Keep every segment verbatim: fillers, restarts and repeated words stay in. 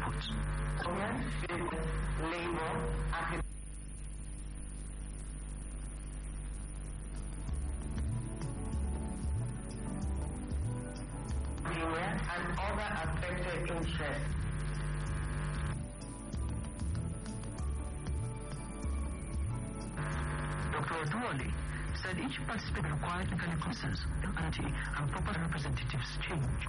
outputs. Labor, academic. And other affected interests. Doctor Oduwole said each participant required legal consensus, unity, and proper representatives change.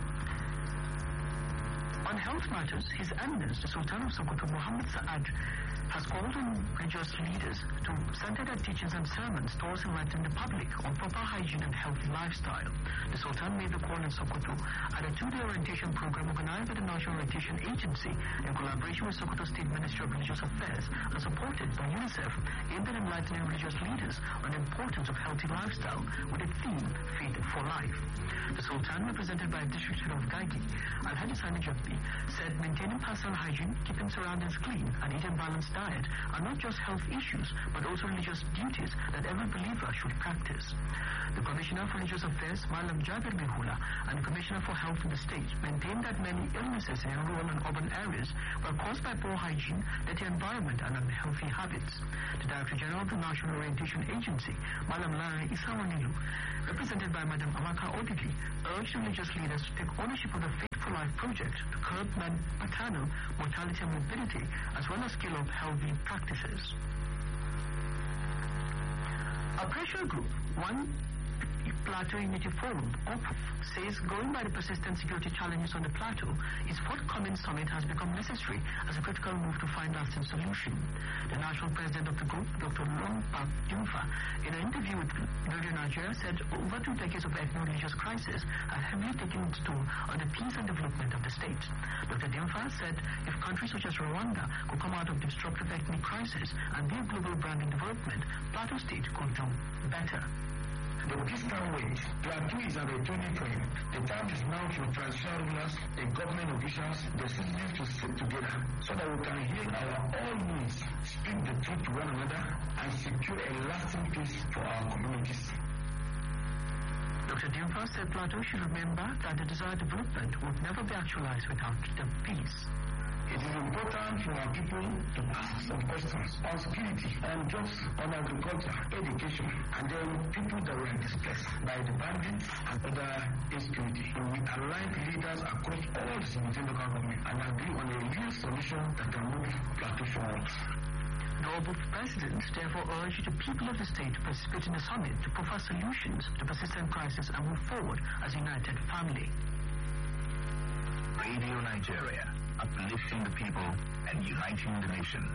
On health matters, His Eminence, the Sultan of Sokoto, Muhammad Saad, has called on religious leaders to center their teachings and sermons towards enlightening the public on proper hygiene and healthy lifestyle. The Sultan made the call in Sokoto at a two-day orientation program organized by the National Orientation Agency in collaboration with Sokoto State Ministry of Religious Affairs and supported by UNICEF, aimed at enlightening religious leaders on the importance of healthy lifestyle with the theme Faith for Life. The Sultan, represented by District Head of Gaigi, Alhaji Sani Jabbi, said maintaining personal hygiene, keeping surroundings clean, and eating balanced diet are not just health issues, but also religious duties that every believer should practice. The Commissioner for Religious Affairs, Malam Jabir Mehula, and the Commissioner for Health in the state maintained that many illnesses in rural and urban areas were caused by poor hygiene, dirty environment, and unhealthy habits. The Director General of the National Orientation Agency, Malam Larry Isawanilu, represented by Madam Amaka Odili, urged religious leaders to take ownership of the Faith for Life project to curb maternal mortality and morbidity, as well as scale up healthy practices. A pressure group, one Plateau Unity Forum, O P U F, says going by the persistent security challenges on the plateau, its forthcoming summit has become necessary as a critical move to find lasting solution. The national president of the group, Doctor Longpak Dimfa, in an interview with Radio Nigeria, said over two decades of ethno-religious crisis have heavily taken its toll on the peace and development of the state. Doctor Dimfa said if countries such as Rwanda could come out of disruptive ethnic crisis and be a global brand in development, Plateau State could do better. The discount wage, Plateau is at a turning point. The time is now for transitional rulers, the government officials, the citizens to sit together so that we can hear our all needs, speak the truth to one another, and secure a lasting peace for our communities. Doctor Dimfa said Plateau should remember that the desired development would never be actualized without the peace. It is important for our people to ask some questions on security, on jobs, on agriculture, education, and then people that were displaced by the bandits and other insecurity. So we aligned leaders across all the Senegal local government and agree on a real solution that can move Plateau forward. The O B U F president therefore urged the people of the state to participate in the summit to provide solutions to persistent crisis and move forward as a united family. Radio Nigeria, uplifting the people and uniting the nation.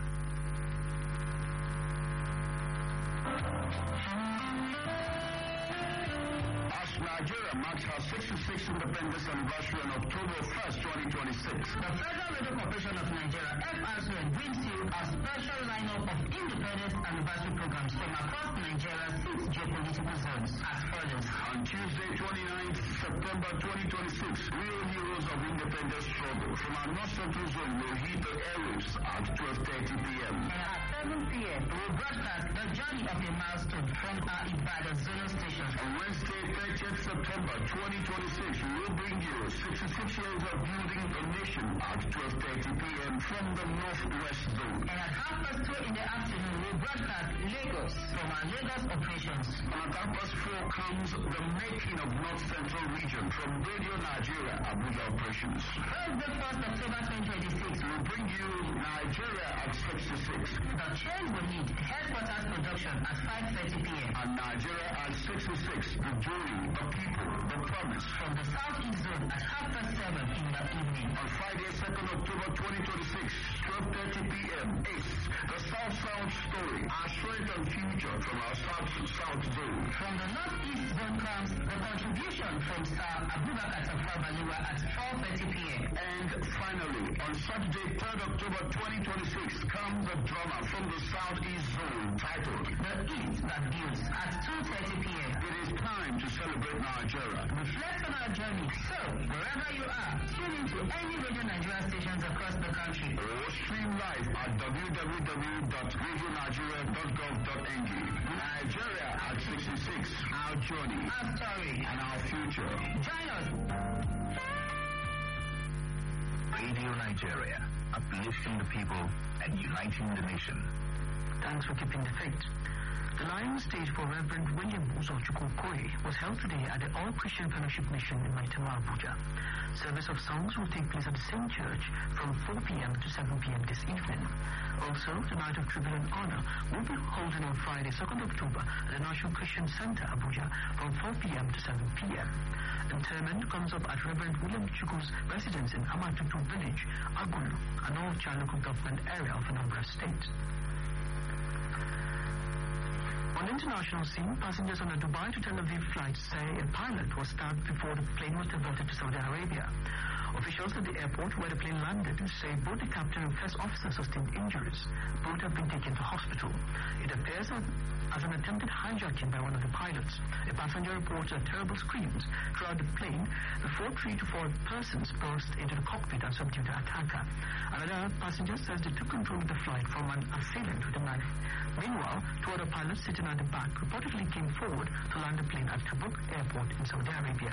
As Nigeria marks her sixty-sixth independence anniversary on October first, twenty twenty-six, the Federal Radio Corporation of Nigeria, F R C N, brings you a special lineup of independence anniversary programs from across Nigeria's six geopolitical zones as follows. On Tuesday, twenty-ninth September twenty twenty-six, real heroes of independence struggle from our North Central Zone will hit the airwaves at twelve thirty p.m. And at seven p.m., we will broadcast the journey of a milestone from our Ibadan zonal station. On Wednesday, thirtieth September twenty twenty-six, we will bring you sixty-six years of building the nation at twelve thirty p.m. from the Northwest Zone. And at half past two in the afternoon, we will broadcast Lagos from our Lagos operations. And at half past four comes the making of North Central Region from Radio Nigeria Abuja operations. Thursday, first October twenty twenty-six, we will bring you Nigeria at sixty-six. The change we need, headquarters production at five thirty p.m. And Nigeria at sixty-six, the journey, the people, the promise. From the Southeast Zone at half past seven in the evening. On Friday, second October twenty twenty-six, twelve thirty p.m. Ace, the South South story, our strength and future from our South South Zone. From the Northeast Zone comes the contribution from Sir Abubakar Tafawa at four thirty p.m. And finally, on Saturday, third October twenty twenty-six, comes the drama from the Southeast Zone titled The East That Builds at two thirty p.m. It is time to celebrate Nigeria. Reflect on our journey. So, wherever you are, tune into any Radio Nigeria stations across the country. Or stream live at w w w dot radio nigeria dot gov dot n g. Nigeria at sixty-six, our journey, our story, and our future. Join us. Radio Radio Nigeria, uplifting the people and uniting the nation. Thanks for keeping the faith. The lying stage for Reverend William Uzochukwu Okoye was held today at the All Christian Fellowship Mission in Maitama, Abuja. Service of songs will take place at the same church from four p.m. to seven p.m. this evening. Also, the Night of Tribute and Honor will be holding on Friday, second October at the National Christian Center, Abuja, from four p.m. to seven p.m. Interment comes up at Reverend William Chukwu's residence in Amatutu Village, Agulu, an all-child local government area of Anambra State. On the international scene, passengers on a Dubai to Tel Aviv flight say a pilot was stabbed before the plane was diverted to Saudi Arabia. Officials at the airport where the plane landed say both the captain and first officer sustained injuries. Both have been taken to hospital. It appears as, as an attempted hijacking by one of the pilots. A passenger reported terrible screams throughout the plane before three to four persons burst into the cockpit and subdued the attacker. Another passenger says they took control of the flight from an assailant with a knife. Meanwhile, two other pilots sitting at the back reportedly came forward to land the plane at Tabuk Airport in Saudi Arabia.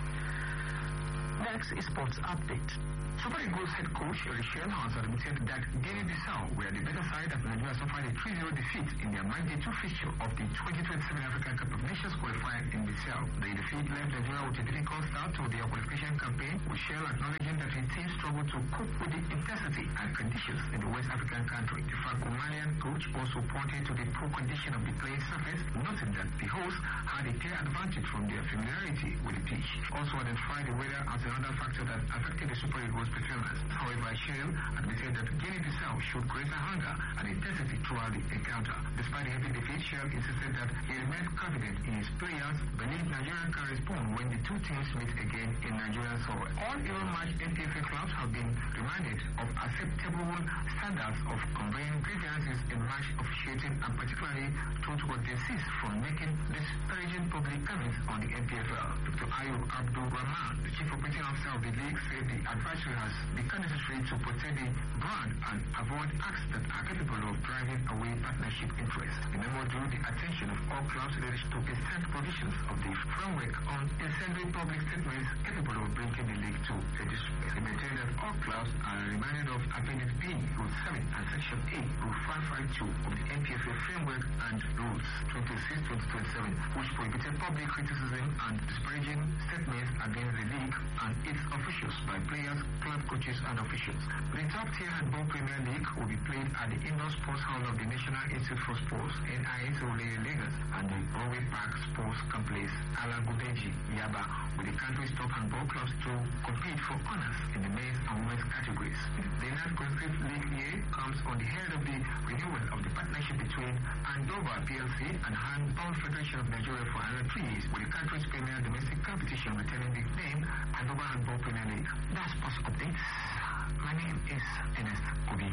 Next is sports update. Super Eagles head coach Richelle has admitted that Guinea-Bissau were the better side as Nigeria suffered a three zero defeat in their Monday two fixture of the twenty twenty-seven African Cup of Nations qualifier in Bissau. The defeat left Nigeria with a difficult start to their qualification campaign, with Shell acknowledging that the team struggled to cope with the intensity and conditions in the West African country. The Franco-Malian coach also pointed to the poor condition of the playing surface, noting that the hosts had a clear advantage from their familiarity with the pitch. Also identified the weather as another factor that affected the Super Eagles performance. However, Shell admitted that Guinea-Bissau showed greater hunger and intensity throughout the encounter. Despite the heavy defeat, Shell insisted that he remained confident in his players, believed Nigeria can respond when the two teams meet again in Nigerian soil. All Euro-match N P F A clubs have been reminded of acceptable standards of conveying grievances in match officiating, and particularly told to desist from making disparaging public comments on the N P F L. Doctor Ayub Abdul Rahman, the chief operating officer of the league, said the advisory has become necessary to protect the brand and avoid acts that are capable of driving away partnership interests. The memo drew the attention of all clubs related to extant provisions of the framework on incendiary public statements capable of bringing the league to a dispute. They maintain that all clubs are reminded of Appendix B, Rule seven, and Section A, Rule five five two of the N P F A framework and Rules twenty-six twenty twenty-seven, which prohibited public criticism and disparaging statements against the league and its officials by players, club coaches, and officials. The top tier handball Premier League will be played at the Indoor Sports Hall of the National Institute for Sports, N I S O Lagos, and the Broadway Park Sports Complex, Alagodeji, Yaba, with the country's top handball clubs to compete for honors in the men's and women's categories. The ninth consecutive league year comes on the head of the renewal of the partnership between Andover P L C and Handball Federation of Nigeria for another three years, with the country's premier domestic competition returning the name Andover Handball Premier League. That's Sports Updates. My name is Ernest Obi.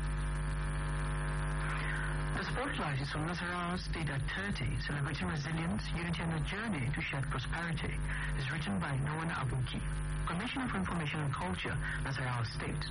The spotlight is on Nasarawa State at thirty, celebrating resilience, unity, and a journey to shared prosperity. It's written by Noah Abuki, Commissioner for Information and Culture, Nasarawa State.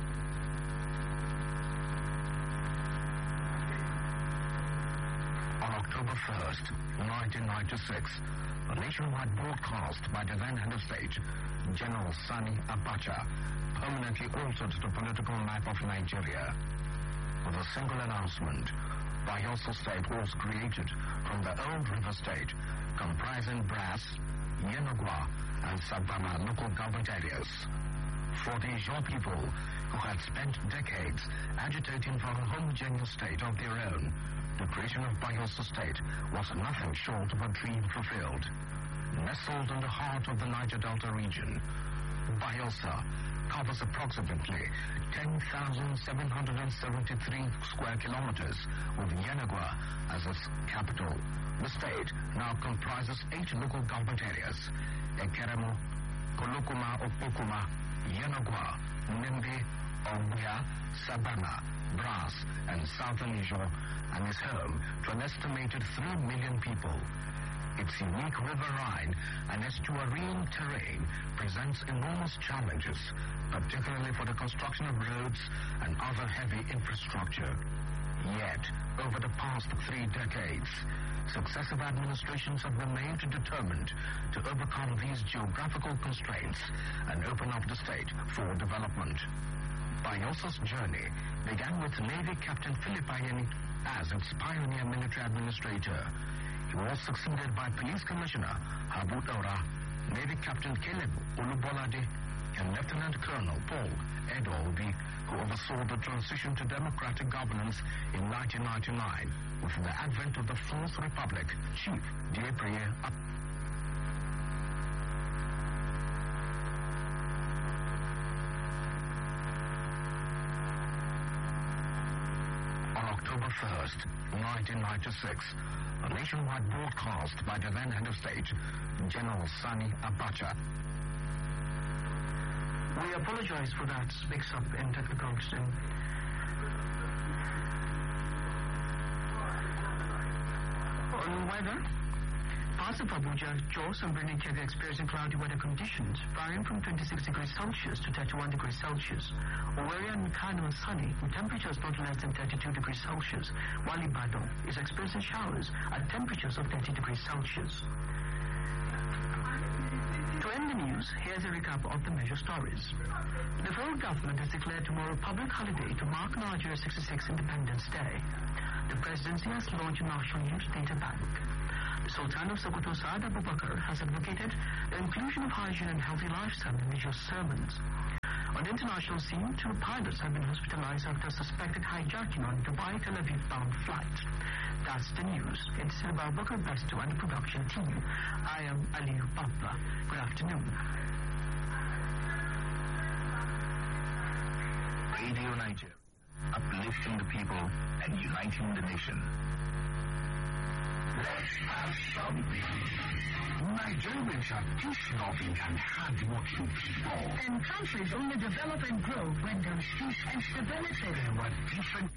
On October first, nineteen ninety-six, a nationwide broadcast by the then head of state, General Sani Abacha, permanently altered the political map of Nigeria. With a single announcement, Bayelsa State was created from the old river state, comprising Brass, Yenogwa, and Sabana local government areas. For the Ijaw people, who had spent decades agitating for a homogeneous state of their own, the creation of Bayelsa State was nothing short of a dream fulfilled. Nestled in the heart of the Niger Delta region, Bayelsa covers approximately ten thousand seven hundred seventy-three square kilometers, with Yenogwa as its capital. The state now comprises eight local government areas: Ekeremo, Kolokuma, Opokuma, Yenogwa, Nimbi, Obuya, Sabana, Brass, and Southern Ijaw, and is home to an estimated three million people. Its unique riverine and estuarine terrain presents enormous challenges, particularly for the construction of roads and other heavy infrastructure. Yet, over the past three decades, successive administrations have remained determined to overcome these geographical constraints and open up the state for development. Bayosa's journey began with Navy Captain Philip Ayeni as its pioneer military administrator. He was succeeded by Police Commissioner Habu Daura, Navy Captain Caleb Ulubolade, and Lieutenant Colonel Paul Edo Obi, who oversaw the transition to democratic governance in nineteen ninety-nine with the advent of the Fourth Republic. Chief Dieprie On October first, nineteen ninety-six, a nationwide broadcast by the then head of state, General Sani Abacha. We apologize for that mix-up in technical system. On weather, parts of Abuja, Jos, and Birnin Kebbi experiencing cloudy weather conditions, varying from twenty-six degrees Celsius to thirty-one degrees Celsius. Owerri and Kano are sunny, with temperatures not less than thirty-two degrees Celsius, while Ibadan is experiencing showers at temperatures of thirty degrees Celsius. To end the news, here's a recap of the major stories. The federal government has declared tomorrow public holiday to mark Nigeria's sixty-sixth Independence Day. The presidency has launched a national youth data bank. The Sultan of Sokoto, Saad Abubakar, has advocated the inclusion of hygiene and healthy lifestyle in religious sermons. On the international scene, two pilots have been hospitalized after suspected hijacking on Dubai-Tel Aviv-bound flight. That's the news. It's about Bakar Besto and the production team. I am Aliyu Papa. Good afternoon. Radio Nigeria, uplifting the people and uniting the nation. Let's have some. Nigerians are peace-loving and hard-working people. And countries only develop and grow when there's peace and stability. There were different